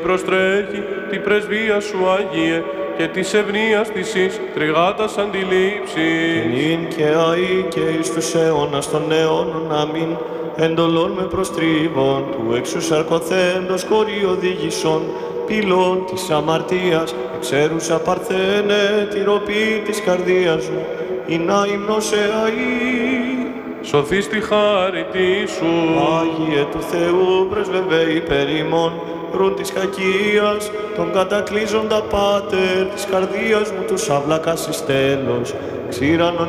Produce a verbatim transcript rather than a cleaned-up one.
Προστρέχει την πρεσβεία σου, Άγιε, και της ευνοίας της εις τριγάτας αντιλήψης. Νυν και αεί και εις τους αιώνας των αιώνων, αμήν. Εντολών με προστρίβων του εξού σαρκοθέντος χωρί οδήγησον, πύλων της αμαρτίας, εξέρουσα παρθένε τη ροπή της καρδίας μου, η να υμνός εαεί. Σωθείς τη χάριτή σου. Άγιε του Θεού, πρεσβευέ υπέρ ημών, ρουν της κακίας, τον κατακλείζοντα πάτερ, της καρδίας μου τους αυλακάς εις τέλος, ξύρανον